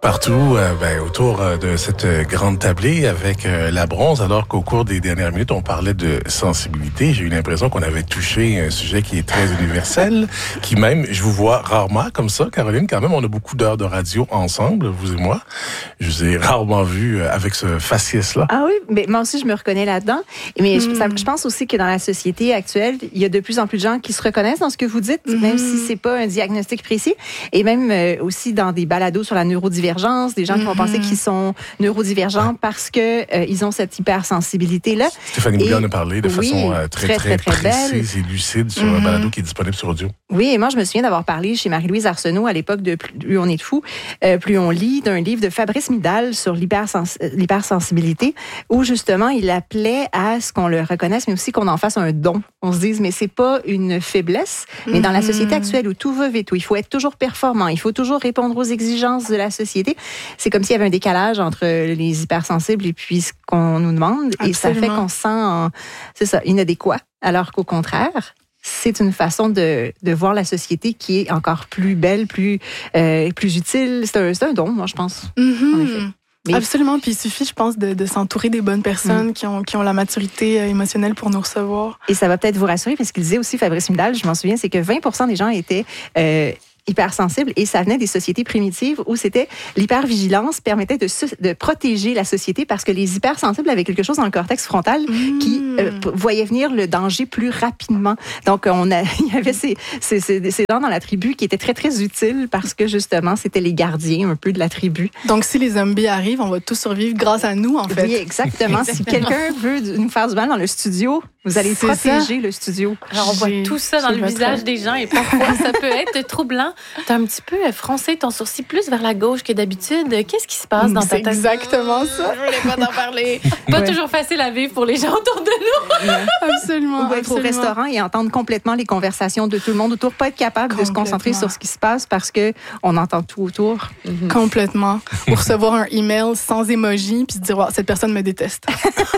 Partout, autour de cette grande tablée avec la bronze, alors qu'au cours des dernières minutes, on parlait de sensibilité. J'ai eu l'impression qu'on avait touché un sujet qui est très universel, qui même, je vous vois rarement comme ça, Caroline, quand même, on a beaucoup d'heures de radio ensemble, vous et moi. Je vous ai rarement vu avec ce faciès-là. Ah oui, mais moi aussi, je me reconnais là-dedans. Mais je pense aussi que dans la société actuelle, il y a de plus en plus de gens qui se reconnaissent dans ce que vous dites, même si c'est pas un diagnostic précis. Et même aussi dans des balados sur la neurodivergence, des gens qui vont penser qu'ils sont neurodivergents parce que ils ont cette hypersensibilité-là. Stéphanie Boulet en a parlé de façon très précise et lucide sur un balado qui est disponible sur audio. Oui, et moi, je me souviens d'avoir parlé chez Marie-Louise Arsenault à l'époque de Plus on est de fous, plus on lit, d'un livre de Fabrice Midal sur l'hypersensibilité, où justement, il appelait à ce qu'on le reconnaisse, mais aussi qu'on en fasse un don. On se dise, mais c'est pas une faiblesse, mais dans la société actuelle où tout va vite, où il faut être toujours performant, il faut toujours répondre aux exigences de la société, c'est comme s'il y avait un décalage entre les hypersensibles et puis ce qu'on nous demande. Absolument. Et ça fait qu'on se sent, inadéquat. Alors qu'au contraire, c'est une façon de voir la société qui est encore plus belle, plus utile. C'est un don, moi, je pense. En effet. Mais... Absolument. Puis il suffit, je pense, de s'entourer des bonnes personnes qui ont la maturité émotionnelle pour nous recevoir. Et ça va peut-être vous rassurer, parce qu'il disait aussi, Fabrice Midal, je m'en souviens, c'est que 20% des gens étaient hypersensibles, et ça venait des sociétés primitives où c'était l'hypervigilance permettait de protéger la société parce que les hypersensibles avaient quelque chose dans le cortex frontal qui voyait venir le danger plus rapidement. Donc il y avait ces gens dans la tribu qui étaient très très utiles parce que justement c'était les gardiens un peu de la tribu. Donc si les zombies arrivent, on va tous survivre grâce à nous en fait. Oui, exactement. Si quelqu'un veut nous faire du mal dans le studio, vous allez protéger le studio. Alors on voit tout ça dans le visage des gens et parfois ça peut être troublant. T'as un petit peu froncé ton sourcil plus vers la gauche que d'habitude. Qu'est-ce qui se passe dans ta tête? C'est exactement ça. Je voulais pas t'en parler. Pas toujours facile à vivre pour les gens autour de nous. Absolument. Ou être au restaurant et entendre complètement les conversations de tout le monde autour, pas être capable de se concentrer sur ce qui se passe parce que on entend tout autour. Complètement. Ou recevoir un email sans émoji puis se dire wow, cette personne me déteste.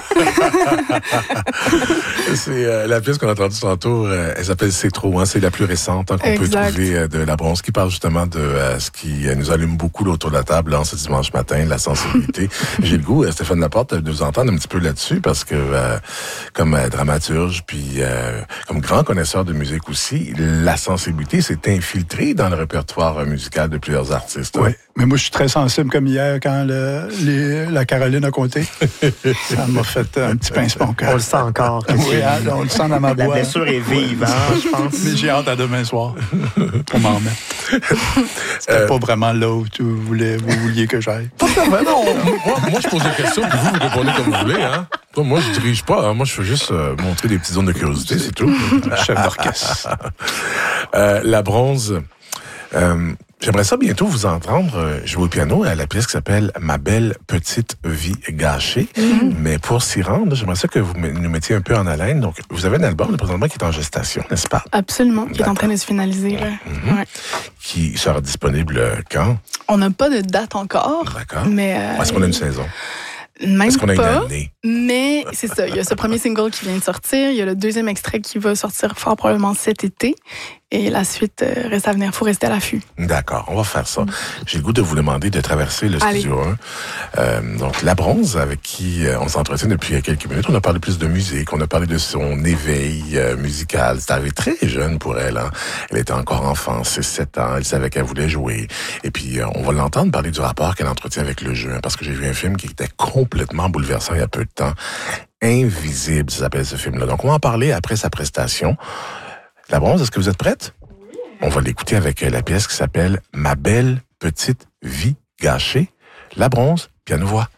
C'est la pièce qu'on a entendue tantôt, elle s'appelle C'est trop, c'est la plus récente qu'on peut trouver de la bronze, qui parle justement de ce qui nous allume beaucoup là, autour de la table là, ce dimanche matin, la sensibilité. J'ai le goût, Stéphane Laporte, de vous entendre un petit peu là-dessus parce que comme dramaturge puis comme grand connaisseur de musique aussi, la sensibilité s'est infiltrée dans le répertoire musical de plusieurs artistes. Oui, mais moi je suis très sensible comme hier quand la Caroline a compté. Ça m'a fait un petit pincement. On le sent encore. Oui, on le sent dans ma voix. La blessure est vive, je pense. Mais j'ai hâte à demain soir pour m'en remettre. C'était pas vraiment là où vous vouliez que j'aille. Pas vraiment. Moi, je pose des questions, puis vous répondez comme vous voulez. Hein. Moi, je dirige pas. Hein. Moi, je fais juste montrer des petites zones de curiosité, c'est tout. Chef d'orchestre. La bronze. J'aimerais ça bientôt vous entendre jouer au piano à la pièce qui s'appelle « Ma belle petite vie gâchée ». Mais pour s'y rendre, j'aimerais ça que vous nous mettiez un peu en haleine. Donc, vous avez un album présentement qui est en gestation, n'est-ce pas? Absolument, qui est en train de se finaliser. Là. Ouais. Qui sera disponible quand? On n'a pas de date encore. D'accord. Mais est-ce qu'on a une saison? Même Est-ce qu'on a pas, une année? Mais c'est ça. Il y a ce premier single qui vient de sortir. Il y a le deuxième extrait qui va sortir fort probablement cet été. Et la suite reste à venir. Il faut rester à l'affût. D'accord, on va faire ça. J'ai le goût de vous demander de traverser le studio 1. Donc, La Bronze, avec qui on s'entretient depuis quelques minutes. On a parlé plus de musique, on a parlé de son éveil musical. C'est arrivé très jeune pour elle. Hein. Elle était encore enfant, 6-7 ans. Elle savait qu'elle voulait jouer. Et puis, on va l'entendre parler du rapport qu'elle entretient avec le jeu. Hein, parce que j'ai vu un film qui était complètement bouleversant il y a peu de temps. Invisible, ça s'appelle ce film-là. Donc, on va en parler après sa prestation. La Bronze, est-ce que vous êtes prête? On va l'écouter avec la pièce qui s'appelle « Ma belle petite vie gâchée ». La Bronze, piano-voix.